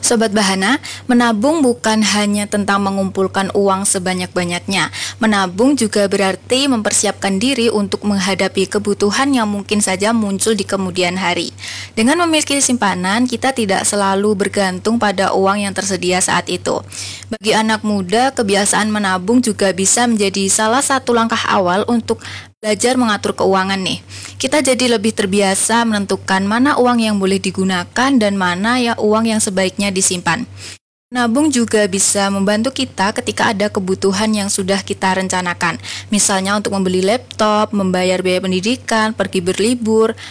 Sobat Bahana, menabung bukan hanya tentang mengumpulkan uang sebanyak-banyaknya. Menabung juga berarti mempersiapkan diri untuk menghadapi kebutuhan yang mungkin saja muncul di kemudian hari. Dengan memiliki simpanan, kita tidak selalu bergantung pada uang yang tersedia saat itu. Bagi anak muda, kebiasaan menabung juga bisa menjadi salah satu langkah awal untuk belajar mengatur keuangan nih. Kita jadi lebih terbiasa menentukan mana uang yang boleh digunakan dan mana ya uang yang sebaiknya disimpan. Nabung juga bisa membantu kita ketika ada kebutuhan yang sudah kita rencanakan. Misalnya untuk membeli laptop, membayar biaya pendidikan, pergi berlibur,